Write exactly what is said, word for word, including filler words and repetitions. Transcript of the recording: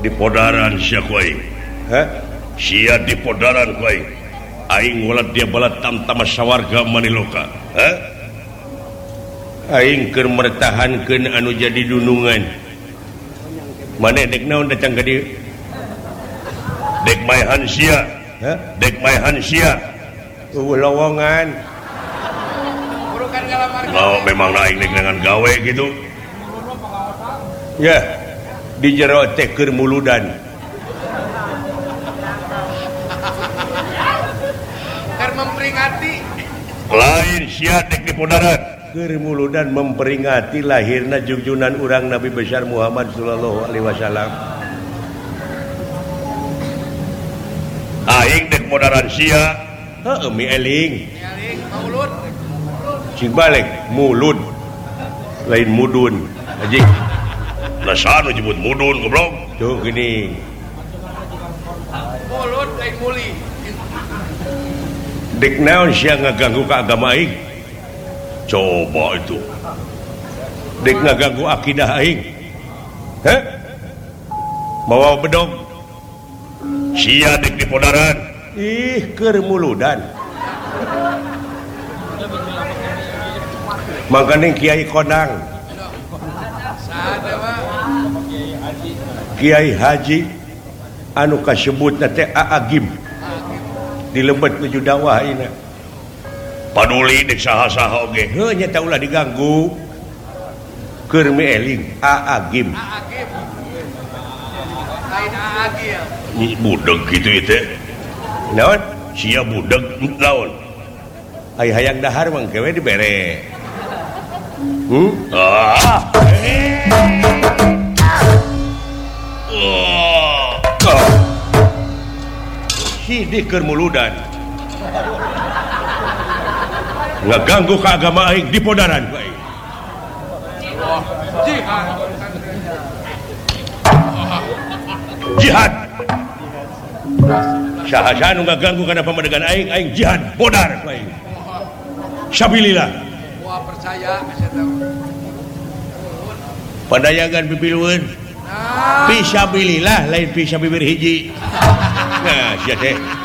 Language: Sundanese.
di podaran syakoi sia di podaran koi aing walat dia balat tam-tama sawarga maniloka aing keur mertahankeun anu jadi dunungan mane dek naon datang ka dieu dek maehan sia dek maehan sia eueuh lowongan oh memang aing dek dengan gawe gitu ya di jero teh keur muludan keur memperingati lain sia dek di podaran keur muludan memperingati lahirna junjunan urang Nabi besar Muhammad sallallahu alaihi wasallam aing dek podaran sia heuh mi eling mi eling maulud cing balik mulud lain mudun anjing Nasaan nyebut mudun goblok. Tuh gini. Mulut lain muli. Dek naon sia ngaganggu ka agama aing. Coba itu. Dek ngaganggu akidah aing. Heh? Bawa bedog. Sia dek di podaran. Ih, keur muludan. Mangkane Kiai Kodang. Kiai Haji anu kasebutna teh Aagim dilebet nuju dakwah ayeuna paduli dek saha-saha oge heuh nya teh ulah diganggu keur mi eling Aagim Aagim lain Aagim ni budeg kitu teh naon sia budeg naon ai hayang dahar mah kewe dibere hmm ah Sidih keur muludan ngaganggu ke agama aing di podaran ku aing jihad jihad saha-saha nu ngaganggu kana pamadegan aing aing jihad podar ku aing sabilillah wah percaya asa padayangan pipilueun fisabilillah lain fisabilillah hiji nah sia teh